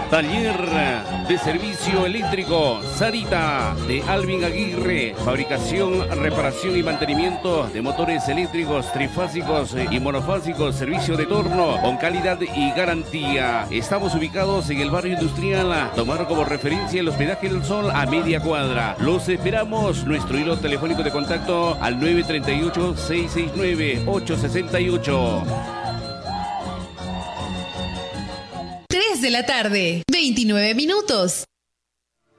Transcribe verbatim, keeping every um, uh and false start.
Taller de servicio eléctrico Sarita de Alvin Aguirre. Fabricación, reparación y mantenimiento de motores eléctricos trifásicos y monofásicos. Servicio de torno con calidad y garantía. Estamos ubicados en el barrio industrial. Tomar como referencia el hospedaje del Sol a media cuadra. Los esperamos. Nuestro hilo telefónico de contacto al nueve tres ocho, seis seis nueve, ocho seis ocho. tres de la tarde, veintinueve minutos.